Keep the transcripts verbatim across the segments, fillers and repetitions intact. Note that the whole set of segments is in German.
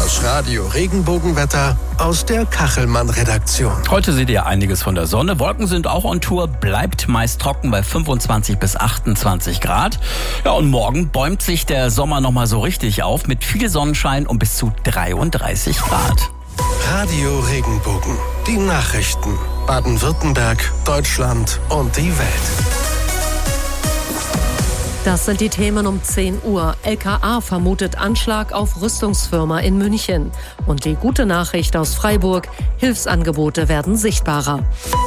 Das Radio-Regenbogenwetter aus der Kachelmann-Redaktion. Heute seht ihr einiges von der Sonne. Wolken sind auch on Tour, bleibt meist trocken bei fünfundzwanzig bis achtundzwanzig Grad. Ja, und morgen bäumt sich der Sommer nochmal so richtig auf mit viel Sonnenschein und bis zu dreiunddreißig Grad. Radio Regenbogen. Die Nachrichten. Baden-Württemberg, Deutschland und die Welt. Das sind die Themen um zehn Uhr. L K A vermutet Anschlag auf Rüstungsfirma in München. Und die gute Nachricht aus Freiburg: Hilfsangebote werden sichtbarer.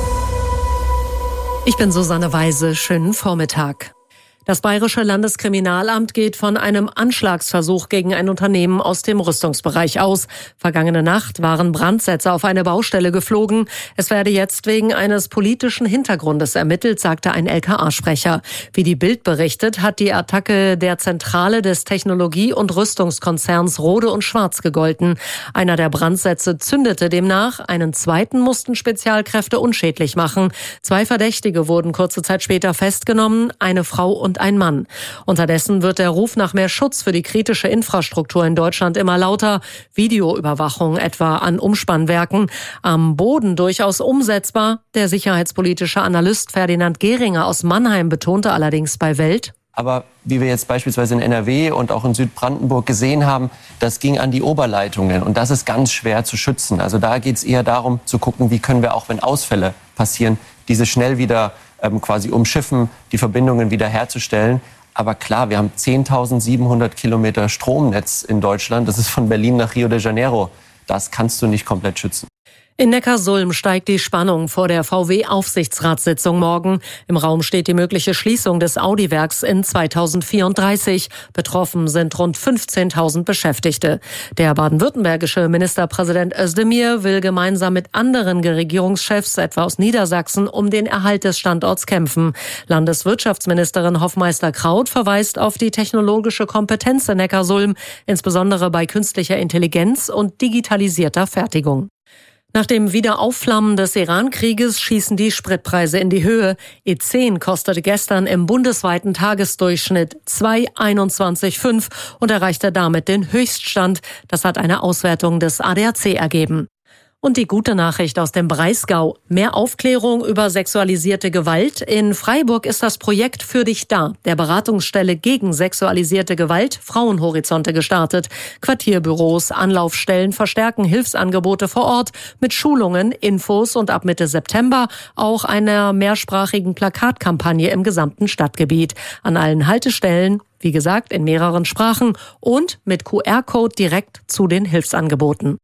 Ich bin Susanne Weise. Schönen Vormittag. Das Bayerische Landeskriminalamt geht von einem Anschlagsversuch gegen ein Unternehmen aus dem Rüstungsbereich aus. Vergangene Nacht waren Brandsätze auf eine Baustelle geflogen. Es werde jetzt wegen eines politischen Hintergrundes ermittelt, sagte ein L K A-Sprecher. Wie die Bild berichtet, hat die Attacke der Zentrale des Technologie- und Rüstungskonzerns Rohde und Schwarz gegolten. Einer der Brandsätze zündete demnach, einen zweiten mussten Spezialkräfte unschädlich machen. Zwei Verdächtige wurden kurze Zeit später festgenommen, eine Frau und und ein Mann. Unterdessen wird der Ruf nach mehr Schutz für die kritische Infrastruktur in Deutschland immer lauter. Videoüberwachung etwa an Umspannwerken. Am Boden durchaus umsetzbar. Der sicherheitspolitische Analyst Ferdinand Gehringer aus Mannheim betonte allerdings bei Welt: Aber wie wir jetzt beispielsweise in N R W und auch in Südbrandenburg gesehen haben, das ging an die Oberleitungen. Und das ist ganz schwer zu schützen. Also da geht es eher darum zu gucken, wie können wir auch, wenn Ausfälle passieren, diese schnell wieder ähm, quasi umschiffen, die Verbindungen wieder herzustellen. Aber klar, wir haben zehntausendsiebenhundert Kilometer Stromnetz in Deutschland. Das ist von Berlin nach Rio de Janeiro. Das kannst du nicht komplett schützen. In Neckarsulm steigt die Spannung vor der V W-Aufsichtsratssitzung morgen. Im Raum steht die mögliche Schließung des Audi-Werks in zweitausendvierunddreißig. Betroffen sind rund fünfzehntausend Beschäftigte. Der baden-württembergische Ministerpräsident Özdemir will gemeinsam mit anderen Regierungschefs, etwa aus Niedersachsen, um den Erhalt des Standorts kämpfen. Landeswirtschaftsministerin Hoffmeister-Kraut verweist auf die technologische Kompetenz in Neckarsulm, insbesondere bei künstlicher Intelligenz und digitalisierter Fertigung. Nach dem Wiederaufflammen des Iran-Krieges schießen die Spritpreise in die Höhe. E zehn kostete gestern im bundesweiten Tagesdurchschnitt zwei Komma einundzwanzig Komma fünf und erreichte damit den Höchststand. Das hat eine Auswertung des A D A C ergeben. Und die gute Nachricht aus dem Breisgau: Mehr Aufklärung über sexualisierte Gewalt. In Freiburg ist das Projekt Für dich da, der Beratungsstelle gegen sexualisierte Gewalt, Frauenhorizonte, gestartet. Quartierbüros, Anlaufstellen verstärken Hilfsangebote vor Ort mit Schulungen, Infos und ab Mitte September auch einer mehrsprachigen Plakatkampagne im gesamten Stadtgebiet. An allen Haltestellen, wie gesagt, in mehreren Sprachen und mit Q R-Code direkt zu den Hilfsangeboten.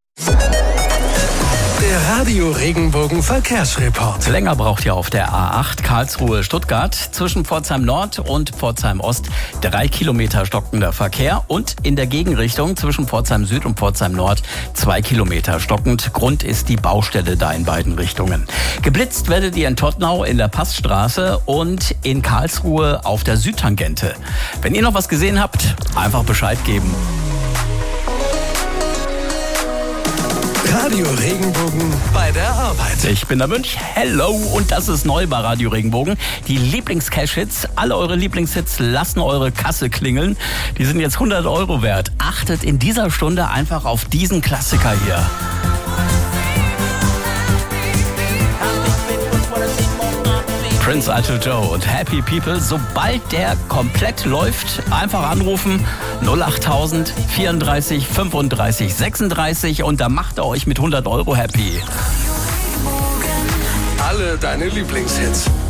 Der Radio Regenbogen Verkehrsreport. Länger braucht ihr auf der A acht Karlsruhe-Stuttgart zwischen Pforzheim Nord und Pforzheim Ost drei Kilometer stockender Verkehr und in der Gegenrichtung zwischen Pforzheim Süd und Pforzheim Nord zwei Kilometer stockend. Grund ist die Baustelle da in beiden Richtungen. Geblitzt werdet ihr in Tottnau in der Passstraße und in Karlsruhe auf der Südtangente. Wenn ihr noch was gesehen habt, einfach Bescheid geben. Radio Regenbogen bei der Arbeit. Ich bin der Münch. Hello. Und das ist neu bei Radio Regenbogen. Die Lieblings-Cash-Hits. Alle eure Lieblingshits lassen eure Kasse klingeln. Die sind jetzt hundert Euro wert. Achtet in dieser Stunde einfach auf diesen Klassiker hier. Prince Idol Joe und Happy People. Sobald der komplett läuft, einfach anrufen. null achttausend vierunddreißig fünfunddreißig sechsunddreißig und da macht er euch mit hundert Euro happy. Alle deine Lieblingshits.